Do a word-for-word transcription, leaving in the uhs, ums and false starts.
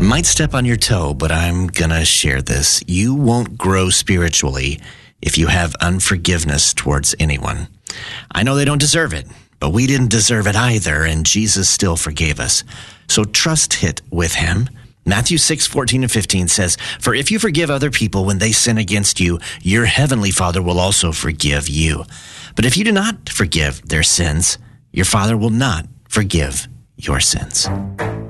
Might step on your toe, but I'm gonna share this. You won't grow spiritually if you have unforgiveness towards anyone. I know they don't deserve it, but we didn't deserve it either, and Jesus still forgave us. So trust it with him. Matthew six, fourteen and fifteen says, "For if you forgive other people when they sin against you, your heavenly Father will also forgive you. But if you do not forgive their sins, your Father will not forgive your sins."